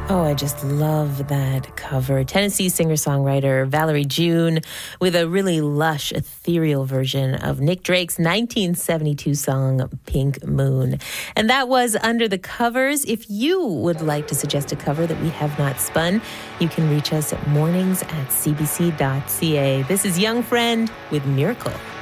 Oh, I just love that cover. Tennessee singer-songwriter Valerie June with a really lush, ethereal version of Nick Drake's 1972 song, Pink Moon. And that was Under the Covers. If you would like to suggest a cover that we have not spun, you can reach us at mornings@cbc.ca. This is Young Friend with Miracle.